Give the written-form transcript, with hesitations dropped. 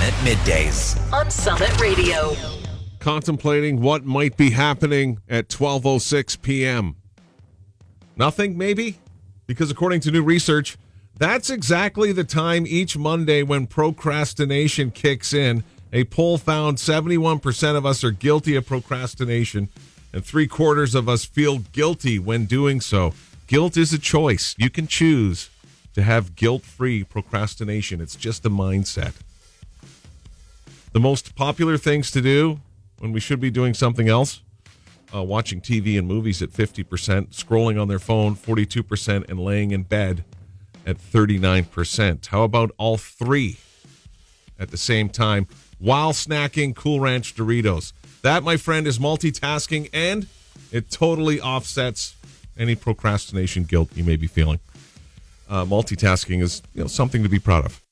Summit Middays on Summit Radio. Contemplating what might be happening at 12:06 p.m. Nothing, maybe? Because according to new research, that's exactly the time each Monday when procrastination kicks in. A poll found 71% of us are guilty of procrastination, and 3/4 of us feel guilty when doing so. Guilt is a choice. You can choose to have guilt-free procrastination. It's just a mindset. The most popular things to do when we should be doing something else, watching TV and movies at 50%, scrolling on their phone 42%, and laying in bed at 39%. How about all three at the same time while snacking Cool Ranch Doritos? That, my friend, is multitasking, and it totally offsets any procrastination guilt you may be feeling. Multitasking is something to be proud of.